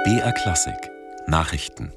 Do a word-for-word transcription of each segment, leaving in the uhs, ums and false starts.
B R Klassik Nachrichten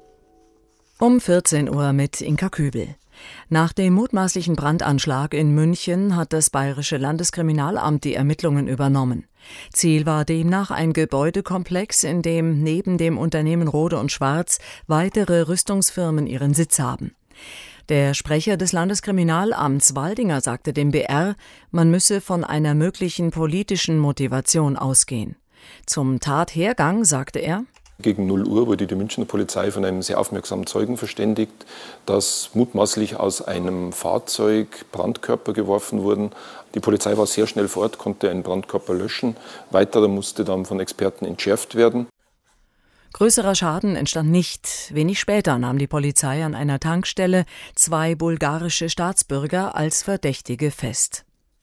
Um vierzehn Uhr mit Inka Kübel. Nach dem mutmaßlichen Brandanschlag in München hat das Bayerische Landeskriminalamt die Ermittlungen übernommen. Ziel war demnach ein Gebäudekomplex, in dem neben dem Unternehmen Rohde und Schwarz weitere Rüstungsfirmen ihren Sitz haben. Der Sprecher des Landeskriminalamts Waldinger sagte dem B R, man müsse von einer möglichen politischen Motivation ausgehen. Zum Tathergang sagte er: Gegen null Uhr wurde die Münchner Polizei von einem sehr aufmerksamen Zeugen verständigt, dass mutmaßlich aus einem Fahrzeug Brandkörper geworfen wurden. Die Polizei war sehr schnell vor Ort, konnte einen Brandkörper löschen. Weiterer musste dann von Experten entschärft werden. Größerer Schaden entstand nicht. Wenig später nahm die Polizei an einer Tankstelle zwei bulgarische Staatsbürger als Verdächtige fest.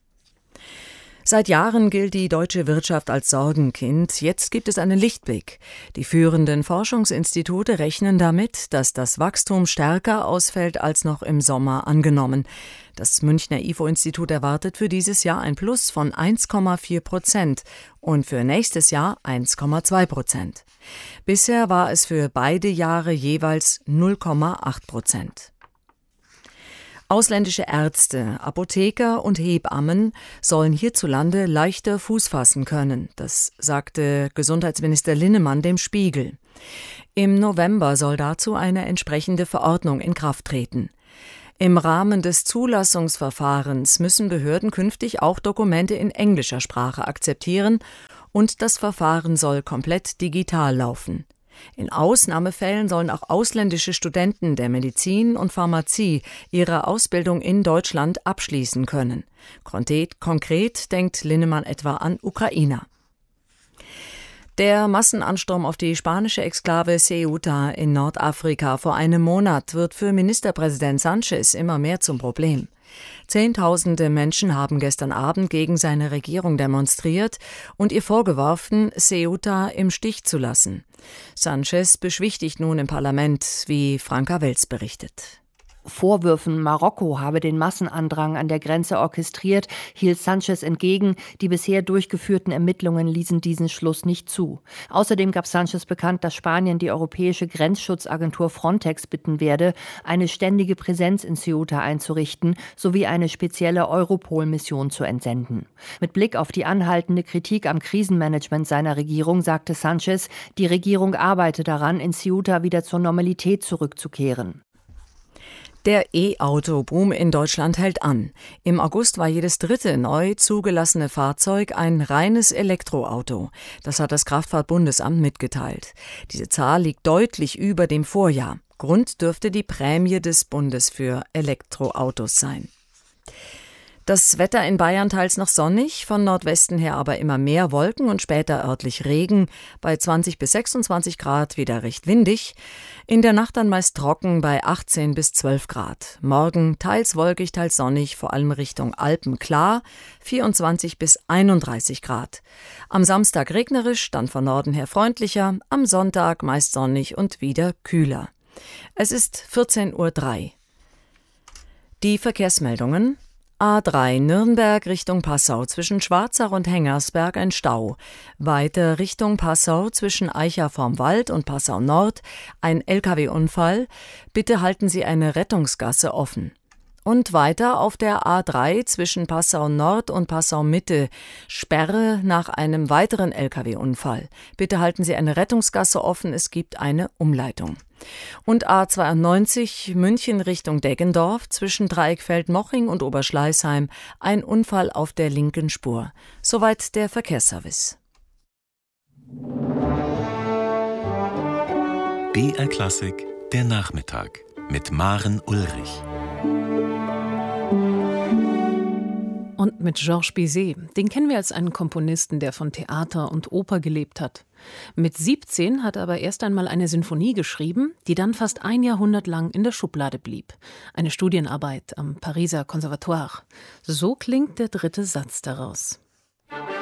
Seit Jahren gilt die deutsche Wirtschaft als Sorgenkind. Jetzt gibt es einen Lichtblick. Die führenden Forschungsinstitute rechnen damit, dass das Wachstum stärker ausfällt als noch im Sommer angenommen. Das Münchner I F O-Institut erwartet für dieses Jahr ein Plus von eins Komma vier Prozent und für nächstes Jahr eins Komma zwei Prozent. Bisher war es für beide Jahre jeweils null Komma acht Prozent. Ausländische Ärzte, Apotheker und Hebammen sollen hierzulande leichter Fuß fassen können. Das sagte Gesundheitsminister Linnemann dem Spiegel. Im November soll dazu eine entsprechende Verordnung in Kraft treten. Im Rahmen des Zulassungsverfahrens müssen Behörden künftig auch Dokumente in englischer Sprache akzeptieren und das Verfahren soll komplett digital laufen. In Ausnahmefällen sollen auch ausländische Studenten der Medizin und Pharmazie ihre Ausbildung in Deutschland abschließen können. Konkret, konkret denkt Linnemann etwa an Ukrainer. Der Massenansturm auf die spanische Exklave Ceuta in Nordafrika vor einem Monat wird für Ministerpräsident Sánchez immer mehr zum Problem. Zehntausende Menschen haben gestern Abend gegen seine Regierung demonstriert und ihr vorgeworfen, Ceuta im Stich zu lassen. Sánchez beschwichtigt nun im Parlament, wie Franka Welz berichtet. Vorwürfen, Marokko habe den Massenandrang an der Grenze orchestriert, hielt Sánchez entgegen. Die bisher durchgeführten Ermittlungen ließen diesen Schluss nicht zu. Außerdem gab Sánchez bekannt, dass Spanien die europäische Grenzschutzagentur Frontex bitten werde, eine ständige Präsenz in Ceuta einzurichten, sowie eine spezielle Europol-Mission zu entsenden. Mit Blick auf die anhaltende Kritik am Krisenmanagement seiner Regierung sagte Sánchez, die Regierung arbeite daran, in Ceuta wieder zur Normalität zurückzukehren. Der E-Auto-Boom in Deutschland hält an. Im August war jedes dritte neu zugelassene Fahrzeug ein reines Elektroauto. Das hat das Kraftfahrtbundesamt mitgeteilt. Diese Zahl liegt deutlich über dem Vorjahr. Grund dürfte die Prämie des Bundes für Elektroautos sein. Das Wetter in Bayern teils noch sonnig, von Nordwesten her aber immer mehr Wolken und später örtlich Regen, bei zwanzig bis sechsundzwanzig Grad wieder recht windig. In der Nacht dann meist trocken bei achtzehn bis zwölf Grad. Morgen teils wolkig, teils sonnig, vor allem Richtung Alpen klar, vierundzwanzig bis einunddreißig Grad. Am Samstag regnerisch, dann von Norden her freundlicher, am Sonntag meist sonnig und wieder kühler. Es ist vierzehn Uhr drei. Die Verkehrsmeldungen: A drei Nürnberg Richtung Passau zwischen Schwarzach und Hengersberg ein Stau. Weiter Richtung Passau zwischen Eicha vorm Wald und Passau Nord ein L K W-Unfall. Bitte halten Sie eine Rettungsgasse offen. Und weiter auf der A drei zwischen Passau Nord und Passau Mitte Sperre nach einem weiteren L K W-Unfall. Bitte halten Sie eine Rettungsgasse offen, es gibt eine Umleitung. Und A zweiundneunzig München Richtung Deggendorf zwischen Dreieckfeld-Moching und Oberschleißheim ein Unfall auf der linken Spur. Soweit der Verkehrsservice. B R Klassik, der Nachmittag mit Maren Ulrich. Und mit Georges Bizet. Den kennen wir als einen Komponisten, der von Theater und Oper gelebt hat. Mit siebzehn hat er aber erst einmal eine Sinfonie geschrieben, die dann fast ein Jahrhundert lang in der Schublade blieb. Eine Studienarbeit am Pariser Conservatoire. So klingt der dritte Satz daraus.